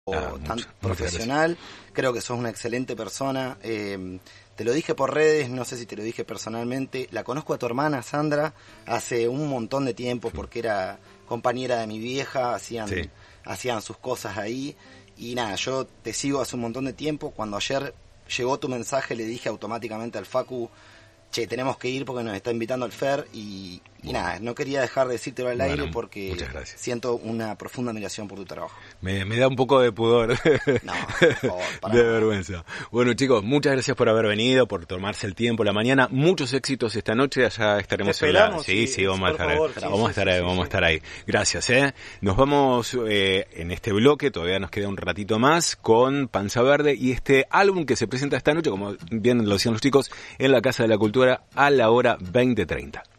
tan profesional. Creo que sos una excelente persona. Te lo dije por redes, no sé si te lo dije personalmente. La conozco a tu hermana Sandra hace un montón de tiempo porque era compañera de mi vieja, hacían sus cosas ahí. Y nada, yo te sigo hace un montón de tiempo. Cuando ayer llegó tu mensaje le dije automáticamente al Facu, che, tenemos que ir porque nos está invitando el Fer y nada, no quería dejar de decírtelo al aire porque siento una profunda admiración por tu trabajo. Me da un poco de pudor. No, por favor, de vergüenza. Bueno, chicos, muchas gracias por haber venido, por tomarse el tiempo la mañana. Muchos éxitos esta noche, allá estaremos hablando. Sí, vamos a estar ahí. Gracias, Nos vamos en este bloque, todavía nos queda un ratito más, con Panza Verde y este álbum que se presenta esta noche, como bien lo decían los chicos, en la Casa de la Cultura a la hora 20:30.